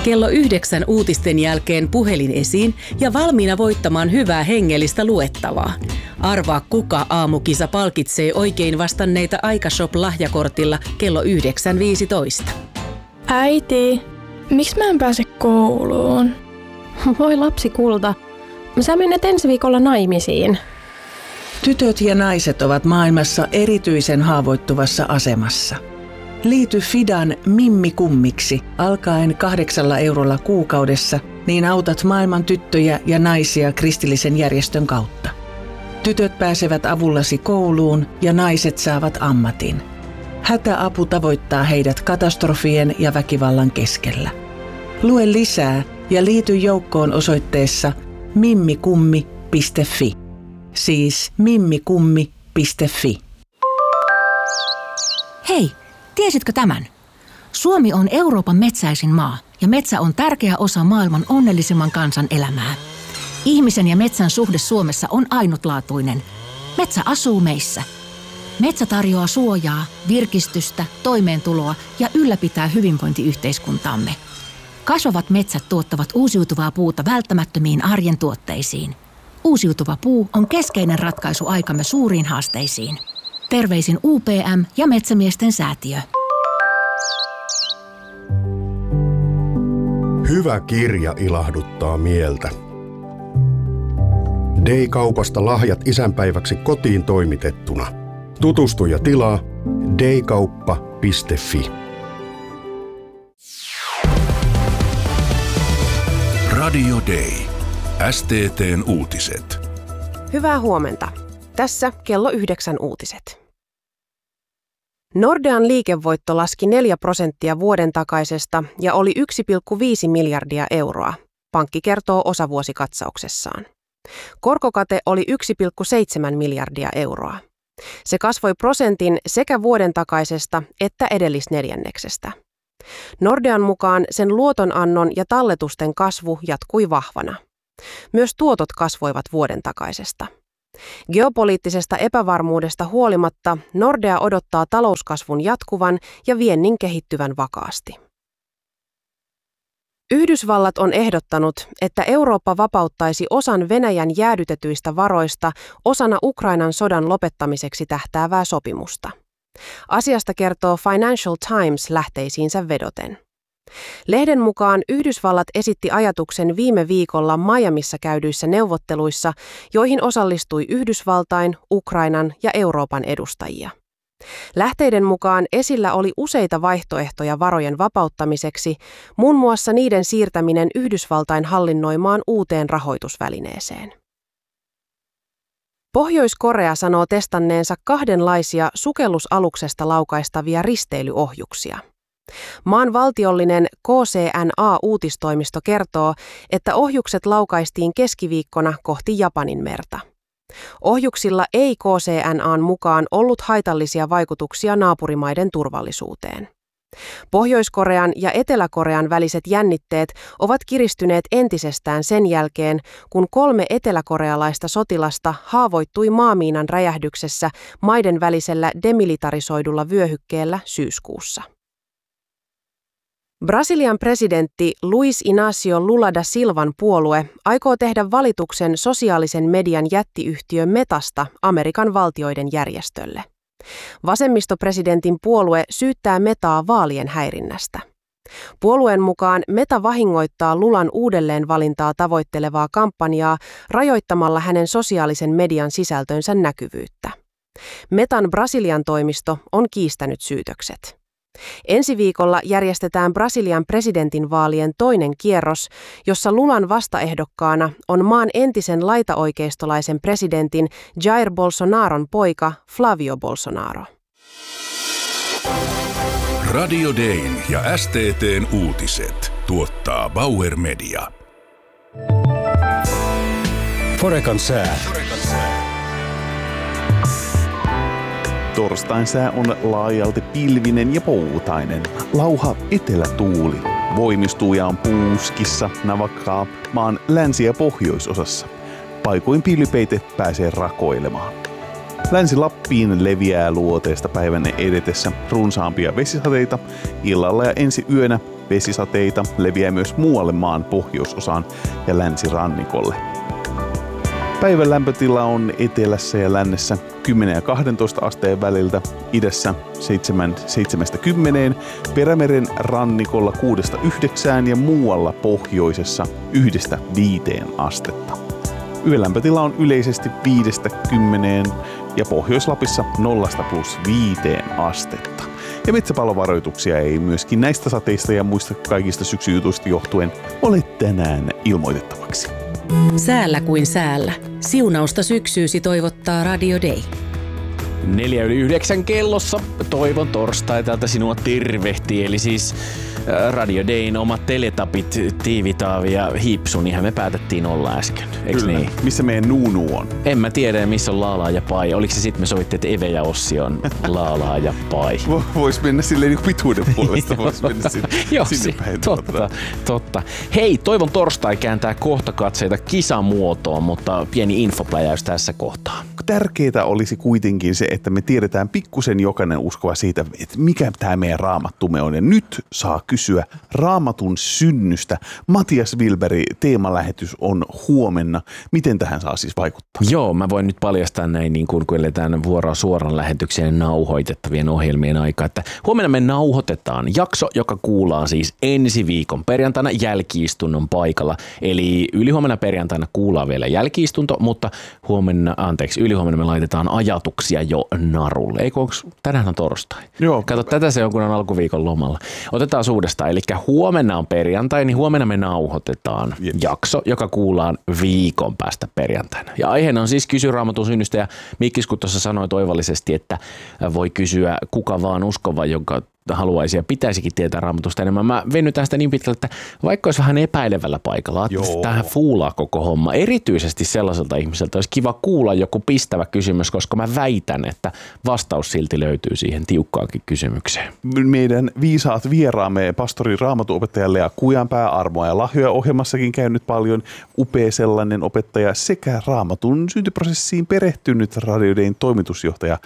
Kello 9 uutisten jälkeen puhelin esiin ja valmiina voittamaan hyvää hengellistä luettavaa. Arvaa, kuka aamukisa palkitsee oikein vastanneita Aikashop-lahjakortilla kello 9.15. Äiti, miksi mä en pääse kouluun? Voi lapsi kulta, sä menet ensi viikolla naimisiin. Tytöt ja naiset ovat maailmassa erityisen haavoittuvassa asemassa. Liity Fidan Mimmi Kummiksi alkaen 8 eurolla kuukaudessa, niin autat maailman tyttöjä ja naisia kristillisen järjestön kautta. Tytöt pääsevät avullasi kouluun ja naiset saavat ammatin. Hätäapu tavoittaa heidät katastrofien ja väkivallan keskellä. Lue lisää ja liity joukkoon osoitteessa mimmikummi.fi. Siis mimmikummi.fi. Hei, tiesitkö tämän? Suomi on Euroopan metsäisin maa ja metsä on tärkeä osa maailman onnellisimman kansan elämää. Ihmisen ja metsän suhde Suomessa on ainutlaatuinen. Metsä asuu meissä. Metsä tarjoaa suojaa, virkistystä, toimeentuloa ja ylläpitää hyvinvointiyhteiskuntaamme. Kasvavat metsät tuottavat uusiutuvaa puuta välttämättömiin arjen tuotteisiin. Uusiutuva puu on keskeinen ratkaisu aikamme suuriin haasteisiin. Terveisin UPM ja Metsämiesten säätiö. Hyvä kirja ilahduttaa mieltä. Day-kaupasta lahjat isänpäiväksi kotiin toimitettuna. Tutustu ja tilaa daykauppa.fi. Radio Day. STT:n uutiset. Hyvää huomenta. Tässä kello 9 uutiset. Nordean liikevoitto laski 4% vuoden takaisesta ja oli 1,5 miljardia euroa, pankki kertoo osavuosikatsauksessaan. Korkokate oli 1,7 miljardia euroa. Se kasvoi prosentin sekä vuoden takaisesta että edellisneljänneksestä. Nordean mukaan sen luotonannon ja talletusten kasvu jatkui vahvana. Myös tuotot kasvoivat vuoden takaisesta. Geopoliittisesta epävarmuudesta huolimatta Nordea odottaa talouskasvun jatkuvan ja viennin kehittyvän vakaasti. Yhdysvallat on ehdottanut, että Eurooppa vapauttaisi osan Venäjän jäädytetyistä varoista osana Ukrainan sodan lopettamiseksi tähtäävää sopimusta. Asiasta kertoo Financial Times lähteisiinsä vedoten. Lehden mukaan Yhdysvallat esitti ajatuksen viime viikolla Miamissa käydyissä neuvotteluissa, joihin osallistui Yhdysvaltain, Ukrainan ja Euroopan edustajia. Lähteiden mukaan esillä oli useita vaihtoehtoja varojen vapauttamiseksi, muun muassa niiden siirtäminen Yhdysvaltain hallinnoimaan uuteen rahoitusvälineeseen. Pohjois-Korea sanoo testanneensa 2 sukellusaluksesta laukaistavia risteilyohjuksia. Maan valtiollinen KCNA-uutistoimisto kertoo, että ohjukset laukaistiin keskiviikkona kohti Japanin merta. Ohjuksilla ei KCNA:n mukaan ollut haitallisia vaikutuksia naapurimaiden turvallisuuteen. Pohjois-Korean ja Etelä-Korean väliset jännitteet ovat kiristyneet entisestään sen jälkeen, kun 3 eteläkorealaista sotilasta haavoittui maamiinan räjähdyksessä maiden välisellä demilitarisoidulla vyöhykkeellä syyskuussa. Brasilian presidentti Luiz Inácio Lula da Silvan puolue aikoo tehdä valituksen sosiaalisen median jättiyhtiö Metasta Amerikan valtioiden järjestölle. Vasemmistopresidentin puolue syyttää Metaa vaalien häirinnästä. Puolueen mukaan Meta vahingoittaa Lulan uudelleenvalintaa tavoittelevaa kampanjaa rajoittamalla hänen sosiaalisen median sisältönsä näkyvyyttä. Metan Brasilian toimisto on kiistänyt syytökset. Ensi viikolla järjestetään Brasilian presidentinvaalien toinen kierros, jossa Lulan vastaehdokkaana on maan entisen laitaoikeistolaisen presidentin Jair Bolsonaron poika Flavio Bolsonaro. Radio Dayn ja STT:n uutiset tuottaa Bauer Media. Forecan sää. Torstain sää on laajalti pilvinen ja poutainen. Lauha etelätuuli voimistuu ja on puuskissa navakkaa maan länsi- ja pohjoisosassa. Paikoin pilvipeite pääsee rakoilemaan. Länsi-Lappiin leviää luoteesta päivän edetessä runsaampia vesisateita. Illalla ja ensi yönä Vesisateita leviää myös muualle maan pohjoisosaan ja länsirannikolle. Päivän lämpötila on etelässä ja lännessä 10 ja 12 asteen väliltä, idässä 7-10, Perämeren rannikolla 6-9 ja muualla pohjoisessa 1-5 astetta. Yölämpötila on yleisesti 5-10 ja Pohjois-Lapissa 0-5 astetta. Ja metsäpalovaroituksia ei myöskin näistä sateista ja muista kaikista syksyjutuista johtuen ole tänään ilmoitettavaksi. Säällä kuin säällä. Siunausta syksyysi toivottaa Radio Day. 8:04 kellossa Toivon torstai täältä sinua tervehtii. Eli siis Radio Dayn omat teletapit, Tiivitaavi ja Hipsu, niinhän me päätettiin olla äsken. Eiks Kyllä. Niin? Missä meidän Nuunu on? En mä tiedä, missä on Laalaa ja Pai. Oliko se sitten me sovittiin, että Eve ja Ossi on Laalaa ja Pai? Vois mennä silleen pituuden puolesta. Vois mennä sinne päin. Totta. Hei, Toivon torstai kääntää kohta katseita kisamuotoon, mutta pieni infopläjäys tässä kohtaa. Tärkeää olisi kuitenkin se, että me tiedetään pikkusen jokainen uskova siitä, että mikä tämä meidän raamattumme on. Ja nyt saa kysyä Raamatun synnystä. Matias Wilberi, teemalähetys on huomenna. Miten tähän saa siis vaikuttaa? Joo, mä voin nyt paljastaa näin, niin kun eletään suoran lähetykseen nauhoitettavien ohjelmien aikaa, että huomenna me nauhoitetaan jakso, joka kuullaan siis ensi viikon perjantaina jälki-istunnon paikalla. Eli ylihuomenna perjantaina kuullaan vielä jälki-istunto, mutta ylihuomenna me laitetaan ajatuksia jo narulle. Eikö tänään on torstai? Joo. Kato, tätä se on, kun on alkuviikon lomalla. Otetaan uudestaan. Eli huomenna on perjantai, niin huomenna me nauhoitetaan jakso, joka kuullaan viikon päästä perjantaina. Ja aiheena on siis Kysy Raamatun synnystä. Ja Mikkis, kun tuossa sanoi toivallisesti, että voi kysyä kuka vaan uskova, jonka haluaisi ja pitäisikin tietää Raamatusta enemmän. Mä venytään sitä niin pitkälle, että vaikka olisi vähän epäilevällä paikalla, että tähän fuulaa koko homma. Erityisesti sellaiselta ihmiseltä olisi kiva kuulla joku pistävä kysymys, koska mä väitän, että vastaus silti löytyy siihen tiukkaankin kysymykseen. Meidän viisaat vieraamme, pastori Raamatunopettaja Lea Kujanpää, Armoa ja lahjoja ohjelmassakin käynyt paljon, upea sellainen opettaja sekä Raamatun syntyprosessiin perehtynyt Radio Dayn toimitusjohtaja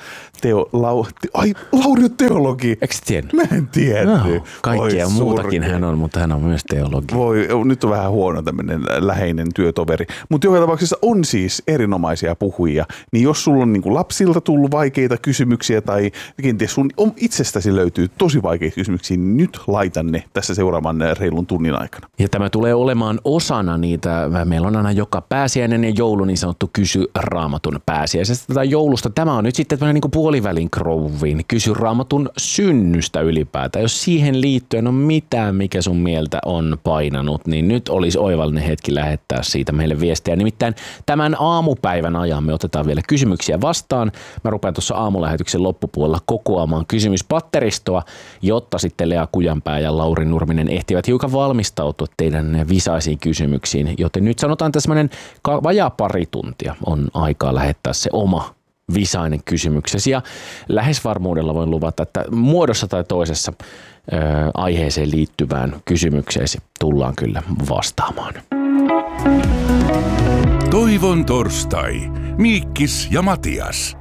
Lauri Teologi. Eikö tiedä? Mä en tiedä. No, kaikkea muutakin hän on, mutta hän on myös teologi. Nyt on vähän huono tämmöinen läheinen työtoveri. Mutta joka tapauksessa on siis erinomaisia puhujia. Niin jos sulla on niinku lapsilta tullut vaikeita kysymyksiä tai kenties sun itsestäsi löytyy tosi vaikeita kysymyksiä, niin nyt laitan ne tässä seuraavan reilun tunnin aikana. Ja tämä tulee olemaan osana niitä. Meillä on aina joka pääsiäinen ja joulu niin sanottu Kysy Raamatun pääsiäisestä tai joulusta. Tämä on nyt sitten tämmöinen niinku puolivälin krouvin Kysy Raamatun synnystä ylipäätään. Jos siihen liittyen on mitään, mikä sun mieltä on painanut, niin nyt olisi oivallinen hetki lähettää siitä meille viestiä. Nimittäin tämän aamupäivän ajan me otetaan vielä kysymyksiä vastaan. Mä rupean tuossa aamulähetyksen loppupuolella kokoamaan kysymyspatteristoa, jotta sitten Lea Kujanpää ja Lauri Nurminen ehtivät hiukan valmistautua teidän visaisiin kysymyksiin. Joten nyt sanotaan, että semmoinen vajaa pari tuntia on aikaa lähettää se oma visainen kysymyksesi ja lähes varmuudella voin luvata, että muodossa tai toisessa aiheeseen liittyvään kysymykseesi tullaan kyllä vastaamaan. Toivon torstai. Miikkis ja Matias.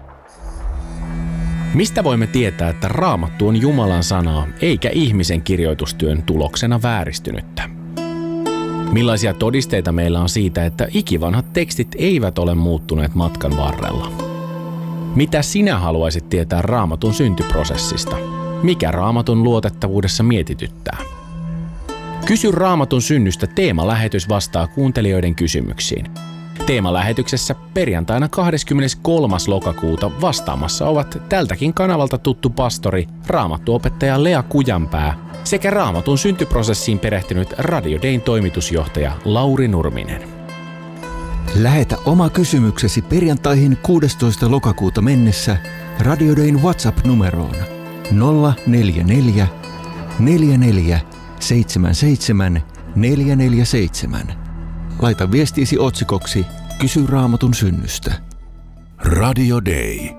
Mistä voimme tietää, että Raamattu on Jumalan sanaa eikä ihmisen kirjoitustyön tuloksena vääristynyttä? Millaisia todisteita meillä on siitä, että ikivanhat tekstit eivät ole muuttuneet matkan varrella? Mitä sinä haluaisit tietää Raamatun syntyprosessista? Mikä Raamatun luotettavuudessa mietityttää? Kysy Raamatun synnystä teemalähetys vastaa kuuntelijoiden kysymyksiin. Teemalähetyksessä perjantaina 23. lokakuuta vastaamassa ovat tältäkin kanavalta tuttu pastori, raamattuopettaja Lea Kujanpää sekä Raamatun syntyprosessiin perehtynyt Radio Dayn toimitusjohtaja Lauri Nurminen. Lähetä oma kysymyksesi perjantaihin 16. lokakuuta mennessä Radio Dayn WhatsApp-numeroon 044 44 77 447. Laita viestiisi otsikoksi Kysy Raamatun synnystä. Radio Day.